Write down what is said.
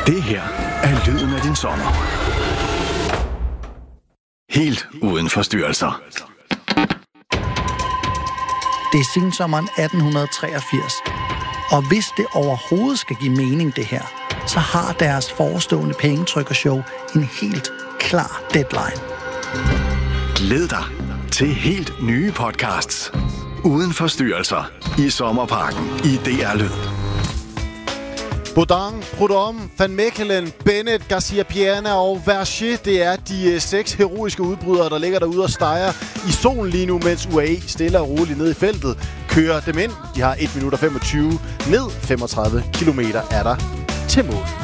Det her er lyden af din sommer. Helt uden forstyrrelser. Det er sensommeren 1883. Og hvis det overhovedet skal give mening, det her, så har deres forestående pengetrykkershow en helt klar deadline. Glæd dig til helt nye podcasts. Uden forstyrrelser i Sommerparken i DR Lyd. Baudin, Prudhomme, Van Mechelen, Bennett, Garcia Piana og Verger, det er de 6 heroiske udbrydere, der ligger derude og steger i solen lige nu, mens UAE stille og roligt ned i feltet kører dem ind. De har 1 minut og 25 ned, 35 kilometer er der til mål.